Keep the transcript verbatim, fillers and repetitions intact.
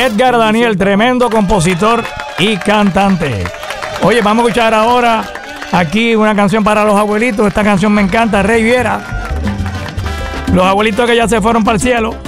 Edgar Daniel, tremendo compositor y cantante. Oye, vamos a escuchar ahora aquí una canción para los abuelitos. Esta canción me encanta, Rey Viera. Los abuelitos que ya se fueron para el cielo.